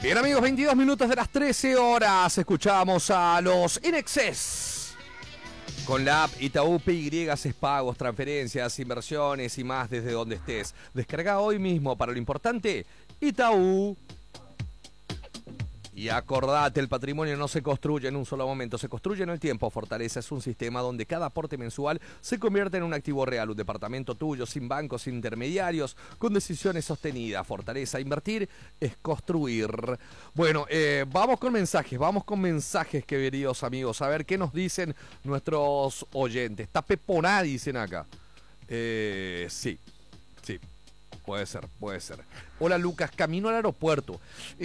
Bien amigos, 22 minutos de las 13 horas. Escuchamos a los In Excess con la app Itaú PY, haces pagos, transferencias, inversiones y más desde donde estés. Descarga hoy mismo. Para lo importante, Itaú. Y acordate, el patrimonio no se construye en un solo momento, se construye en el tiempo. Fortaleza es un sistema donde cada aporte mensual se convierte en un activo real, un departamento tuyo, sin bancos, sin intermediarios, con decisiones sostenidas. Fortaleza, invertir es construir. Bueno, vamos con mensajes, queridos amigos. A ver qué nos dicen nuestros oyentes. Está Peponá, dicen acá. Sí. Puede ser. Hola Lucas, camino al aeropuerto.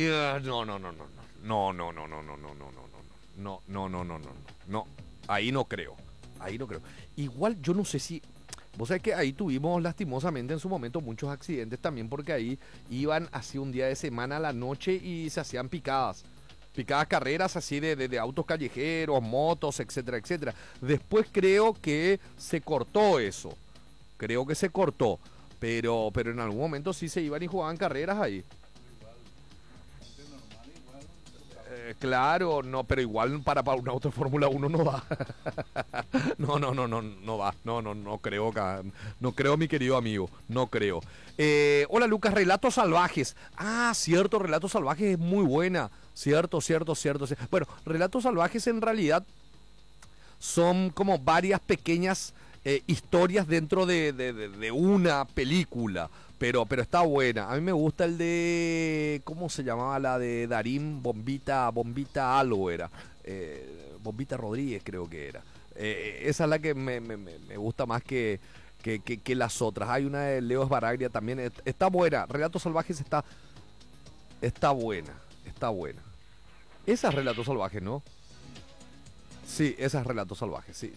No. Ahí no creo. Igual yo no sé si... Vos sabés que ahí tuvimos lastimosamente en su momento muchos accidentes también porque ahí iban así un día de semana a la noche y se hacían picadas carreras así de autos callejeros, motos, etcétera. Después creo que se cortó eso. Pero en algún momento sí se iban y jugaban carreras ahí. Claro, no, pero igual para un auto de Fórmula 1 no va. No va. No creo, no creo, mi querido amigo, no creo. Hola Lucas, Relatos Salvajes. Ah, cierto, Relatos Salvajes es muy buena. Cierto. Bueno, Relatos Salvajes en realidad son como varias pequeñas historias dentro de una película, pero está buena. A mí me gusta el de... ¿Cómo se llamaba? La de Darín, Bombita algo era. Bombita Rodríguez creo que era. Esa es la que me gusta más que las otras. Hay una de Leo Esbaraglia también. Está buena. Relatos Salvajes está buena. Esa es Relatos Salvajes, ¿no? Sí, esa es Relatos Salvajes, sí.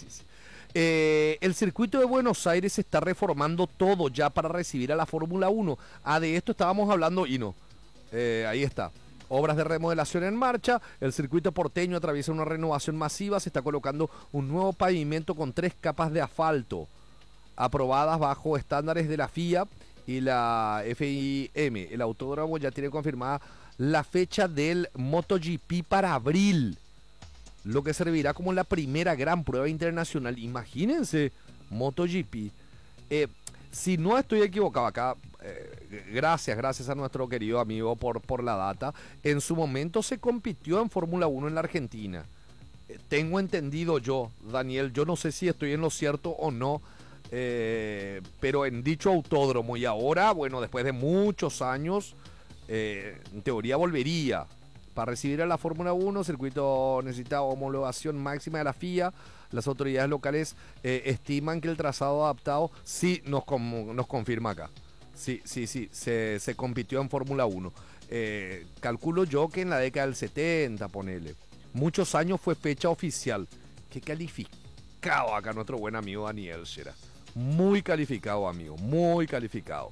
El circuito de Buenos Aires está reformando todo ya para recibir a la Fórmula 1. De esto estábamos hablando y no. Ahí está. Obras de remodelación en marcha. El circuito porteño atraviesa una renovación masiva. Se está colocando un nuevo pavimento con 3 capas de asfalto, aprobadas bajo estándares de la FIA y la FIM. El autódromo ya tiene confirmada la fecha del MotoGP para abril, lo que servirá como la primera gran prueba internacional. Imagínense, MotoGP. Si no estoy equivocado acá, gracias a nuestro querido amigo por la data. En su momento se compitió en Fórmula 1 en la Argentina. Tengo entendido yo, Daniel, yo no sé si estoy en lo cierto o no, pero en dicho autódromo. Y ahora, bueno, después de muchos años, en teoría volvería. Para recibir a la Fórmula 1, el circuito necesita homologación máxima de la FIA. Las autoridades locales estiman que el trazado adaptado sí nos confirma acá. Sí, se compitió en Fórmula 1. Calculo yo que en la década del 70, ponele. Muchos años fue fecha oficial. Qué calificado acá nuestro buen amigo Daniel Shera. Muy calificado, amigo. Muy calificado.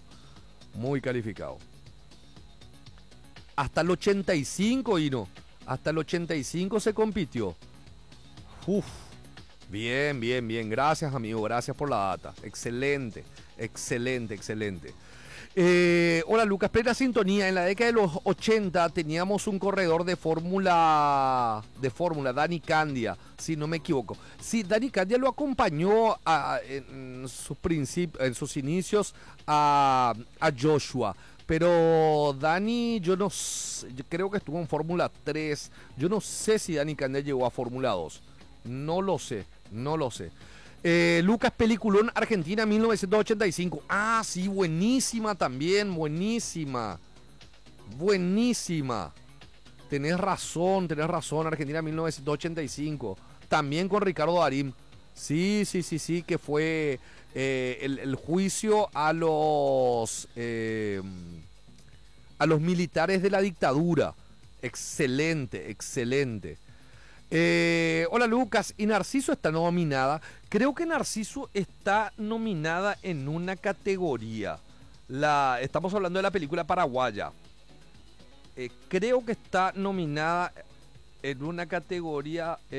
Hasta el 85, hasta el 85 se compitió. Bien. Gracias, amigo. Gracias por la data. Excelente. Hola, Lucas. Plena sintonía. En la década de los 80 teníamos un corredor de fórmula, Dani Candia, si no me equivoco. Sí, Dani Candia lo acompañó en sus inicios a Joshua. Pero Dani, yo creo que estuvo en Fórmula 3. Yo no sé si Dani Candia llegó a Fórmula 2. No lo sé. Lucas, peliculón Argentina 1985. Ah, sí, buenísima también, buenísima. Tenés razón, Argentina 1985. También con Ricardo Darín. Sí, que fue el juicio a los militares de la dictadura. Excelente. Hola Lucas, y Narciso está nominada. Creo que Narciso está nominada en una categoría. Estamos hablando de la película paraguaya. Creo que está nominada en una categoría.